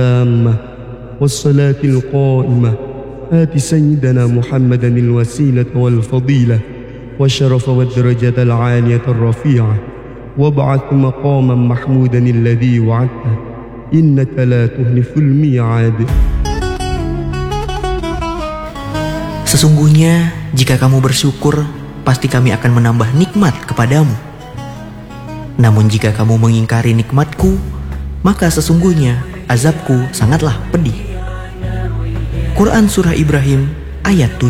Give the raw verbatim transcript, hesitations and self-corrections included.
التامة والصلاة القائمة آت سيدنا محمدا الوسيلة والفضيلة والشرف والدرجة العالية الرفيعة وابعث مقاما محمودا الذي وعدته إنك لا تخلف الميعاد. Sesungguhnya jika kamu bersyukur, pasti kami akan menambah nikmat kepadamu. Namun jika kamu mengingkari nikmatku, maka sesungguhnya azabku sangatlah pedih. Quran Surah Ibrahim ayat tujuh.